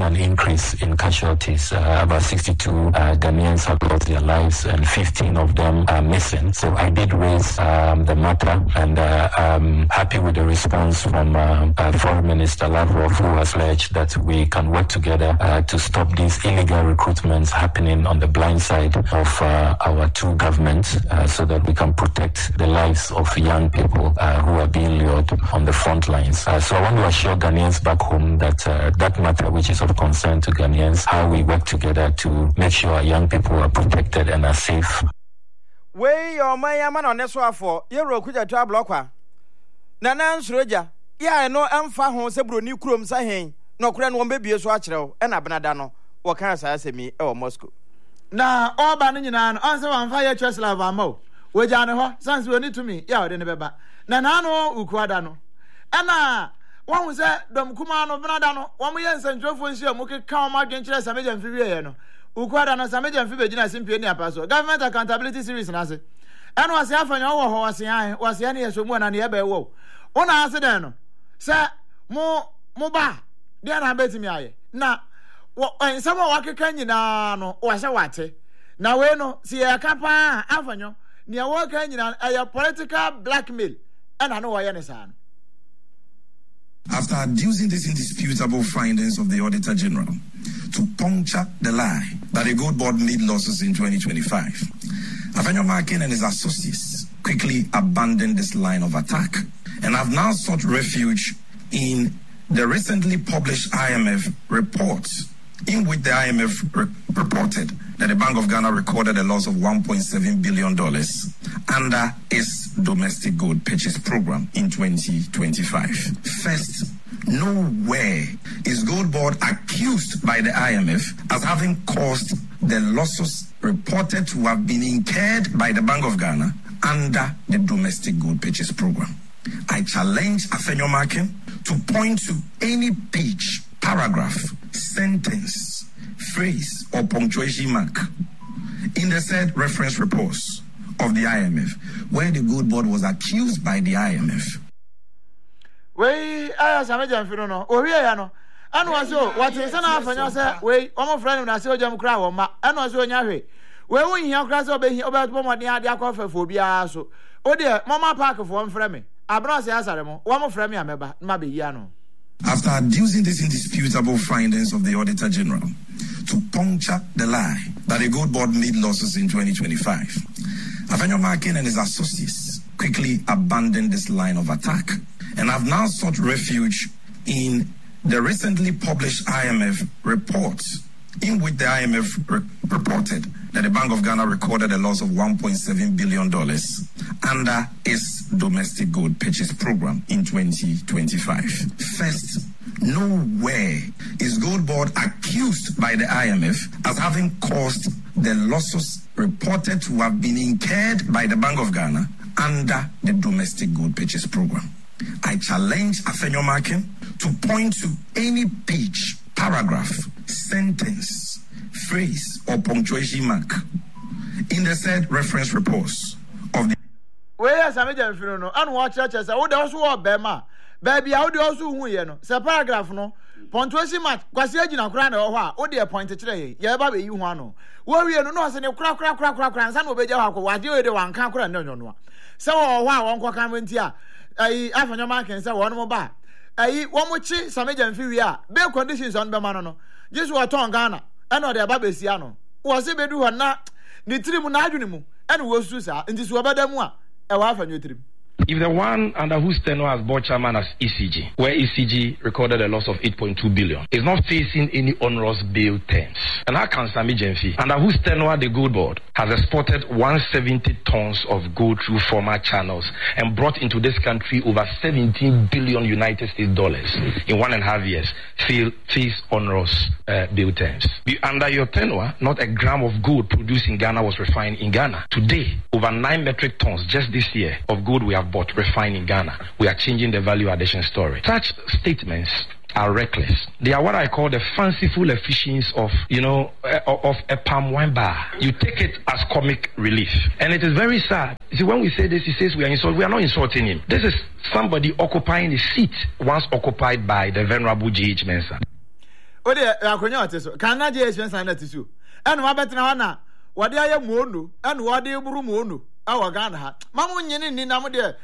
an increase in casualties. About 62 Ghanaians have lost their lives and 15 of them are missing. So I did raise the matter, and I'm happy with the response from Foreign Minister Lavrov, who has pledged that we can work together to stop these illegal recruitments happening on the blind side of our two governments, so that we can protect the lives of young people who are being lured on the front lines. So I want to assure Ghanaians back home that that matter, which is of concern to Ghanaians, how we work together to make sure our young people are protected and are safe. Wey your man on this one for Euro Kuja to block. Nana Sroja, yeah, no, I'm far home, Sebro New Crum Sahin, no Kran won't be a swatcher, and Abnadano, or can I say me, or Moscow. Now, all banning and answer on fire chest lava mo. We Jano, sans we need to me, yeah, then a Nanano, Ukwadano. Anna, one was that Dom Kumano Bradano, 1 million central for sure, Muki come out against us, Samajan Fibiano. Ukwadano, Samajan Fibina Simpiania Paso, Government Accountability Series, and I said, and was half an hour was the any as one and the other woe. Ona asedano sir mo dia na betimi na en sama wakeka nyina no wo hye wate na we no si e kapa afanyo ne waka nyina a political blackmail and no wo ye ne sa. After adducing these indisputable findings of the Auditor General to puncture the lie that the Gold Board made losses in 2025, Afenyo Markin and his associates quickly abandoned this line of attack and have now sought refuge in the recently published IMF report, in which the IMF reported that the Bank of Ghana recorded a loss of $1.7 billion under its domestic gold purchase program in 2025. First, nowhere is Gold Board accused by the IMF as having caused the losses reported to have been incurred by the Bank of Ghana under the domestic gold purchase program. I challenge Afenyo Markin to point to any page, paragraph, sentence, phrase, or punctuation mark in the said reference reports of the IMF where the Gold Board was accused by the IMF. We are Samajan Firono, or here, no. And was so what is an Afenyo say, we, almost friend of Nasio Jam Crow, and was on your way. Where we hear Crass obey about Mama near the Aqua phobia. So, oh dear, Mama Parker for one frame. Abras Yazaremo, one more frame, maybe Yano. After adducing these indisputable findings of the Auditor General to puncture the lie that the Gold Board made losses in 2025, Afenyo Markin and his associates quickly abandoned this line of attack and have now sought refuge in the recently published IMF report, in which the IMF reported that the Bank of Ghana recorded a loss of $1.7 billion under its domestic gold purchase program in 2025. First, nowhere is Gold Board accused by the IMF as having caused the losses reported to have been incurred by the Bank of Ghana under the domestic gold purchase program. I challenge Afenyo Markin to point to any page, paragraph, sentence, phrase, or punctuation mark in the said reference reports of the. Where is Samajan Firono? And watch churches. I would also want Bema. Baby, I would also who you know. Say paragraph no. Punctuation mark. Kwasiajina krana oha. O dear point today. Yeah, baby, you wano. Worry no say crack. San obeja hako. Wadi we de wan kan kura no. So wa wan kwa kan wentia. Afenyo Markin say one more ba. One more chi Samajan Firia. Bail conditions on Bema no. Just what on Ghana. And the Babesiano. Was it bedu na the trimu na adwunimu and was susa into Swabadamua. A wife and your trip. If the one under whose tenure as board chairman as ECG, where ECG recorded a loss of 8.2 billion, is not facing any onerous bail terms, and how can Sami Jenfi, under whose tenure the Gold Board has exported 170 tons of gold through former channels and brought into this country over 17 billion United States dollars in 1.5 years, face onerous bail terms? Under your tenure, not a gram of gold produced in Ghana was refined in Ghana. Today, over 9 metric tons just this year of gold we have bought refined in Ghana. We are changing the value addition story. Such statements are reckless. They are what I call the fanciful efficiency of a palm wine bar. You take it as comic relief. And it is very sad. You see, when we say this, he says we are insulting. We are not insulting him. This is somebody occupying the seat once occupied by the Venerable J.H. Mensah. o de akonya ote so kan na je expense na tisu eno wabetena ho na wode aye muonu eno wode buru muonu awo Ghana ha mamu nyini ni na mo de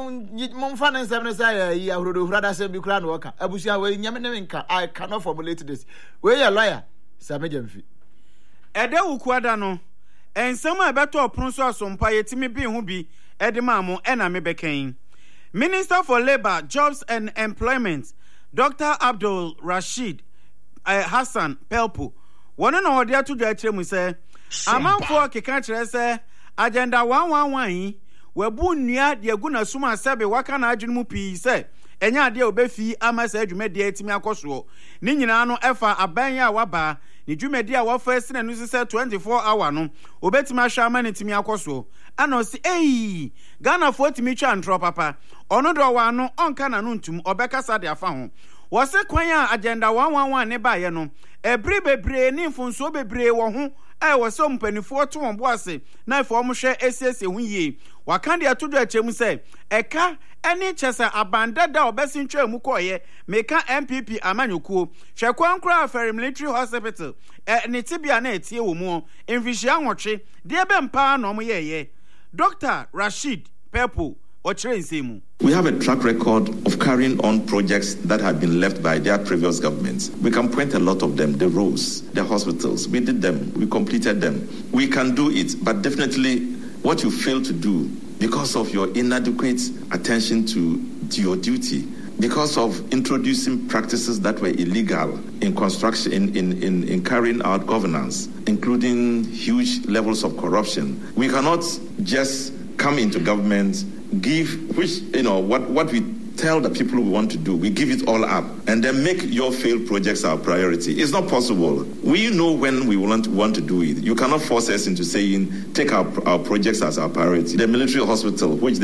mo fa na nsem ne say yi ahrodo hurada sem bi kura na woka abusia we nyame ne nka I cannot formulate this we ya lawyer samejamfi ede wukuada no ensem a beto opron so asompa yetimi bi hu bi ede maamo ena mebekan Minister for Labor, Jobs and Employment, Dr. Abdul Rashid Hassan Pelpo. One and all, dear to the Tremu say, among for Kikatre say, Agenda 111, where Bunya, the Aguna Suma Sabe, Wakana Ajumupi say, and ya dear Befi, Amas Edumediate Miakoso, Ninano Efa, Abanya Waba, Nijumedia wa first and news 24 hour no, Obetima Shaman and Timiakoso. Ano si Ghana 40 micha antro papa onodo wa no onka na nuntum obeka sade afa ho wo se kwanya agenda 111 ne ba ye no ebri bebre ni mfunso bebre wo ho wo se mpanifo to won bo ase na ifo mo hwe esiese hu yie waka de atodo achemu se eka eni chesa abanda da obesintwa mu koye meka MPP amanyokuo hwe kwankura afere military hospital ni tibia na etie wo mu mfihia nwotwe de bempa na omo yeye Dr. Rashid Pelpo Ochirensemu. We have a track record of carrying on projects that have been left by their previous governments. We can point a lot of them, the roads, the hospitals. We did them, we completed them. We can do it, but definitely what you fail to do because of your inadequate attention to your duty, because of introducing practices that were illegal in construction, in carrying out governance, including huge levels of corruption. We cannot just come into government, give, which, what we tell the people we want to do, we give it all up, and then make your failed projects our priority. It's not possible. We know when we want to do it. You cannot force us into saying, take our projects as our priority. The military hospital, which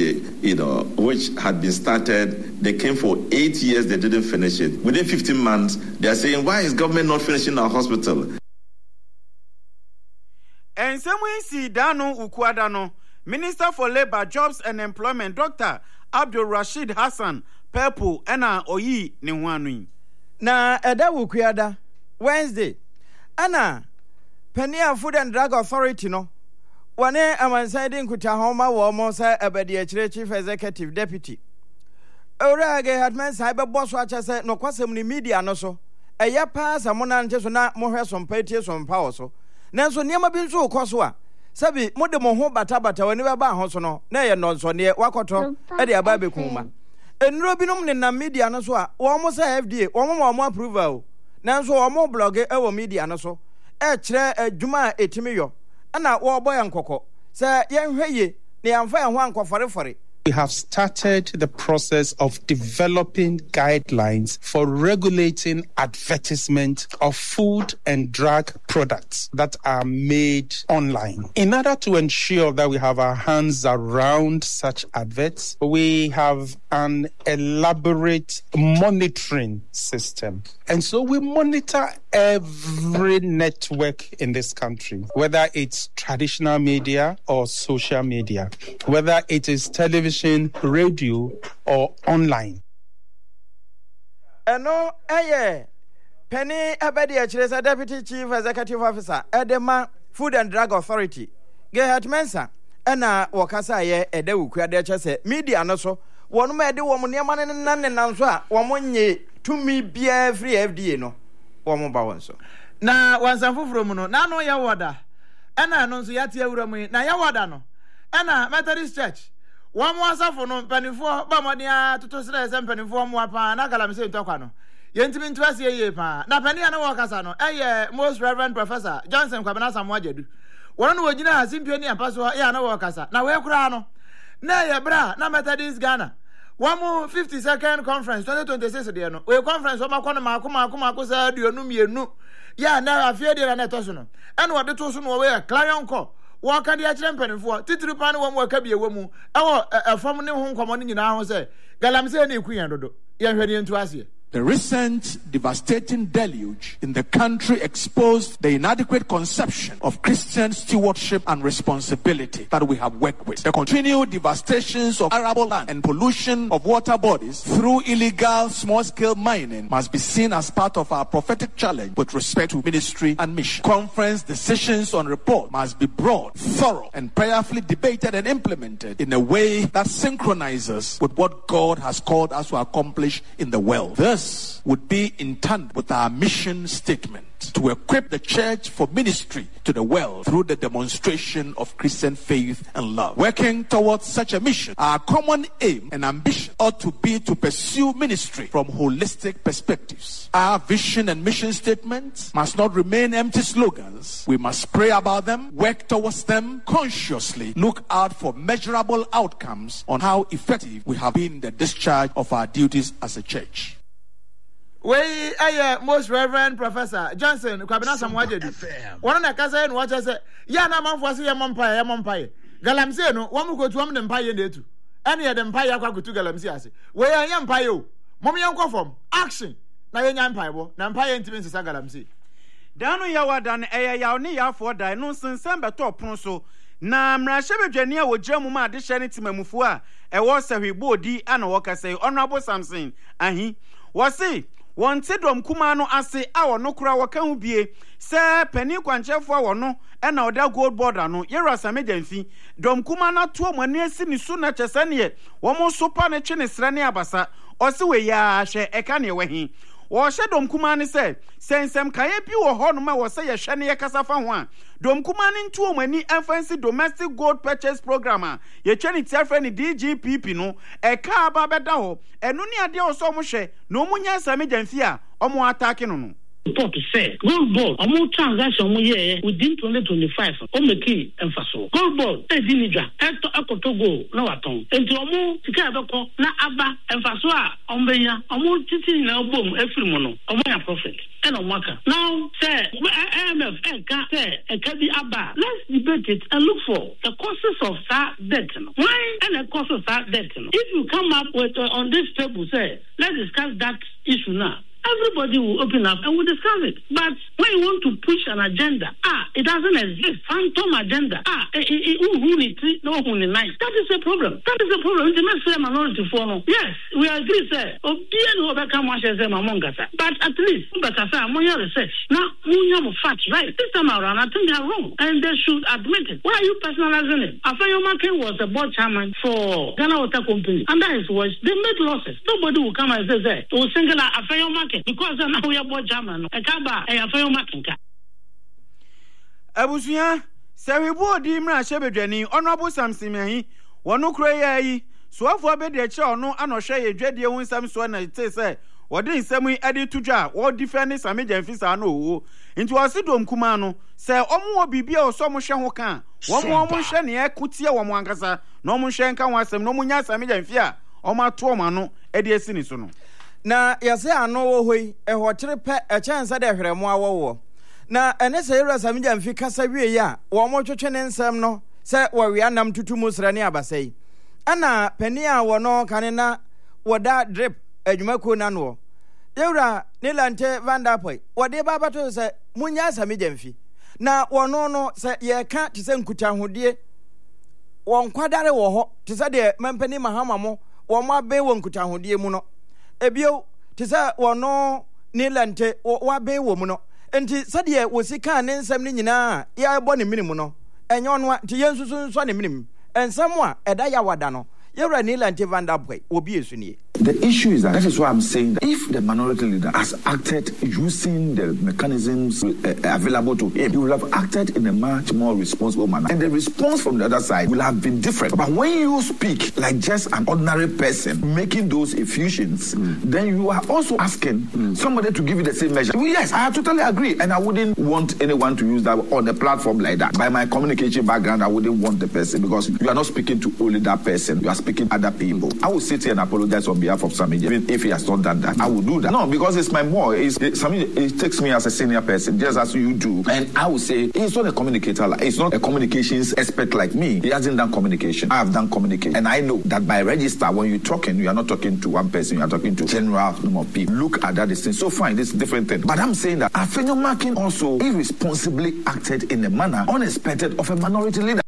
which had been started, they came for 8 years, they didn't finish it. Within 15 months, they are saying, why is government not finishing our hospital? And someone see Dano Ukuadano, Minister for Labor, Jobs and Employment, Dr. Abdul Rashid Hassan Pelpo ena oyi ne hwanui na eda wukuada Wednesday ana Penia Food and Drug Authority no wane amanside nkuta homa wo mo sa abadi akire chief executive deputy ora ge hadman sai be boss wa chese no kwasem ni media no so eya pa samona nche so na mo hwe so mpatie so mpa wo so nanso niam bi nso koso a sabi mode mo ho bata wani be ba ho so no na ye no nso ne wakoto e de aba be kuma enuro binom ne na media no so a wo mo say FDA wo mo approval nanso wo mo blog e wo media no so e kire adwuma etimi yo ana wo boy nkokọ say ye hweye ne yamfa ye ho ankofore. We have started the process of developing guidelines for regulating advertisement of food and drug products that are made online. In order to ensure that we have our hands around such adverts, we have an elaborate monitoring system. And so we monitor every network in this country, whether it's traditional media or social media, whether it is television, radio, or online. No, Penny Abedi Achilesa, Deputy Chief Executive Officer, Edema Food and Drug Authority, Gerhard Mensa, Ena Wakasa ye Edewu Kwade media no so, one made the woman Yaman and Nan and Nanswa, one ye to me be free FDA no, one more so. Na wansafu from no, na no yawada, Ena no Yati Urami, na yawada no, Ena Methodist Church. One more suffer no penny for Bamonia to stress and penny for more pan, Nagalam say Tocano. Yentimin to us ye pa, na penny and Wakasano, most Reverend Professor Johnson Cabanasa Mojedu. One word has simply and Pasua Yana Wakasa. Now where crano? Nay, bra, na Methodist Ghana. One more 52nd conference, 2026 no. We conference of Makuma said you know me no. Ya now I fear the Anatosono. And what the Tosun were Clarion call. Waka di achire mpanifo titiri pan wo mo ka biewe mu e wo afom ne ho nkomo ne nyina ho se galamse na ekuyan dodo ye hwede ntu ase The recent devastating deluge in the country exposed the inadequate conception of Christian stewardship and responsibility that we have worked with. The continued devastations of arable land and pollution of water bodies through illegal small-scale mining must be seen as part of our prophetic challenge with respect to ministry and mission. Conference decisions on report must be broad, thorough, and prayerfully debated and implemented in a way that synchronizes with what God has called us to accomplish in the world. This would be in tandem with our mission statement to equip the church for ministry to the world through the demonstration of Christian faith and love. Working towards such a mission, our common aim and ambition ought to be to pursue ministry from holistic perspectives. Our vision and mission statements must not remain empty slogans. We must pray about them, work towards them consciously, look out for measurable outcomes on how effective we have been in the discharge of our duties as a church. We most Reverend Professor Johnson Kwabena Samwajedu. One na kasa no wacha say ya na manfo say ya mompaye. Galamsey no wo mu kotu am ne mpaye na etu. Ene ye de mpaye akwa kotu galamsey ase. We ya mpaye o. Mom yan kofom action na ye nya mpaye bo. Na mpaye ntimi nsesa galamsey. Danu ya wadan ya ne ya afo dan no sensem beto opon so. Na mrahye a wogyam ma ade hye ne timamufu a ewo sahwebo odi ana wo kasa Honorable Samson ahi wo se wonte dom kuma no ase a wono kura wo kan bie se pani kwanchefo a wono e na oda gold border no yera samedamfi dom kuma na to mani asi ni su na chese ne wo mo so pa ne twe ne sra ne abasa o se we ya hwe e ka ne we hi wo hye dom kuma ne se sensem kaye bi wo ho no ma wo se ye hwe ne ye kasa fa ho a dom kuma ne ntuo mani emfancy domestic gold purchase program a ye twe ne tiafre ne DGPP no e ka aba beda ho enu ne ade o so mo hwe no mo nya samedamfi a o mo attack no no report say gold board among transaction within 2025 on the key emphasis gold board edinija akotogo na waton enti omo tika abeko na aba emphasis a ombenya omo titi na obom efiri no omo ya profit and on waka now say IMF say be aba let's debate it and look for the causes of that debt why and the causes of that debt if you come up with on this table say let's discuss that issue now. Everybody will open up and we'll discuss it. But when you want to push an agenda, it doesn't exist. Phantom agenda. That is a problem. That is a problem. It's a message minority for no. Yes, we agree, sir. But at least, research. Now, we have facts, right? This time around, I think they are wrong. And they should admit it. Why are you personalizing it? Afayomake was a board chairman for Ghana Water Company. Under his watch, they made losses. Nobody will come and say, oh, single Afayomake. Because now we are both German. Ekaba e afayo makinka. Abusuya se we bo di mra hyebedwani Honorable Samson ahi wono kro yayi so afo abede e che ono anohwe ye dwade hu nsam so na te se wode nsam yi ade tudwa wo defend samejamfi sa na owo nti wo se dom kuma no se omo wo bibia o so mo hwe ho kan wo mo hwe ne ekutie wo mo ankasa na omo hwe nka ho asem na omo nya samejamfi a omo ato omo ano e de esi ni so no na yase ano wo hoi ho tere pe e chansa de hweremo awowo na ene se yura samija mfi kasa wie ya wo mo twetwe ne nsam no se wo wi anam tutumu sra ne abasai ana pani a wo no kane na woda drip adwumako na no yura ne lante vandapoi wode babato se munya samija mfi na wono no se ye ka tise nkuta hodie won kwadare wo ho tise de mampani mahamamo wo ma be wo nkuta hodie mu no ebio tisa wono ni lante wa be wo mu no enti sade wo sika ne nsam ni nyina ya ebo ne minimu no enyo no nti yensusu nso ne minimu ensam a eda ya wada no yewra ni lante vandapoi obi esu nie. The issue is that is why I'm saying that if the minority leader has acted using the mechanisms available to him, he will have acted in a much more responsible manner. And the response from the other side will have been different. But when you speak like just an ordinary person making those effusions, then you are also asking somebody to give you the same measure. Well, yes, I totally agree. And I wouldn't want anyone to use that on a platform like that. By my communication background, I wouldn't want the person because you are not speaking to only that person. You are speaking to other people. I will sit here and apologize on behalf of Sami, even if he has not done that. I will do that. No, because it's my boy. It takes me as a senior person, just as you do. And I would say he's not a communicator. He's not a communications expert like me. He hasn't done communication. I have done communication. And I know that by register, when you're talking, you are not talking to one person, you are talking to general number of people. Look at that distance. So fine, this is different thing. But I'm saying that Afenyo Markin also irresponsibly acted in a manner unexpected of a minority leader.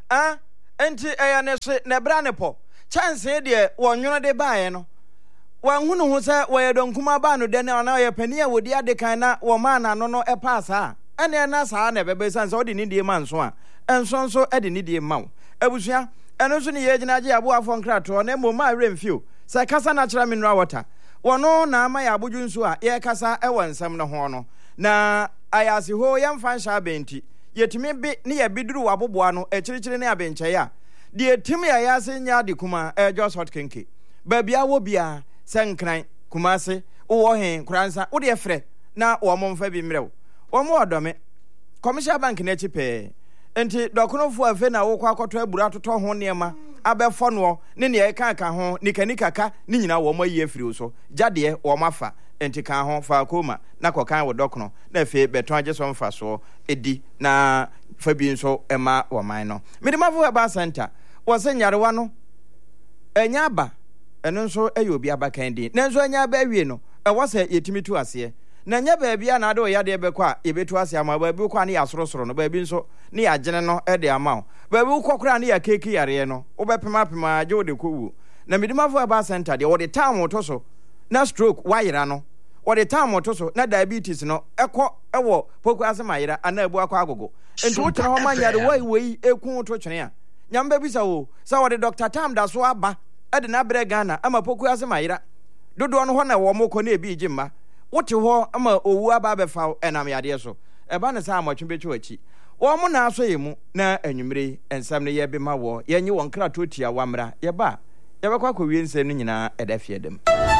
Enti eyanese nebranepo. Chance de wonwono de bae no. Wanhunu ho se woyedonkuma ba no de na na yepani a wodi ade kan na wo ma na no epasa. Ene na saa na bebe san so de ni die manso a. Enso nso de ni die mawo. Abusua eno so ne ye gina age abo afo nkrato na mo ma remfio. Se kasa na kira mineral water. Wono na ama ya aboju nso a ye kasa e wansam no ho no. Na ayase ho yemfa sha benti. Yetimi bi ne ye biduru waboboa no ekirikiri ne abenche ya. Die tim ya yase nya de kuma just hot kenke. Ba bia wo bia senkran kumase wo hen kuransa wo de frɛ na wo momfa bi mrew. Wo mo odome commercial bank na chipe. Enti dokonofo afe na wo kwa akoto aburu atoto ho niema abɛfɔ no ne ne eka ho nikanikaka ne nyina wo mayi afiri so. Jade wo mafa enti kan ho fa koma na kokan wo dokono na afi beton agye so mfa so edi na fa bi nso ema wo man no. Midimafo aba center wo se nyarewa no enya aba eno nso obi abakan din na nso enya aba awie no wo se yetimi tu ase na nya ba bia na ade o yade be kwa yebetu ase ama ba bi kwa ne yasorosoro no ba bi nso ne yagene no de ama ba bi kokora ne ya keke yare no wo be pema age wo de kowu na Midimafo aba center de wo de time to so na stroke wayira no wo de time to so na diabetes no ewo poku ase mayira ana ebu akwa agogo enti wo tena ho manyare wai ekun to twene a nyamba bisa wo sa wo de Dr. Tam da so aba ade na bre Ghana ama poku ase mayira dodo no ho na wo moko na ebi jimma wote ho ama owu aba befa enam yade so eba ne sa amotwe bechu achi wo mo na aso yemu na anwumre ensam ne ye be ma wo yenye won krato tia wamra ye ba ye bekwa kwa wie nsem no nyina edafie dem.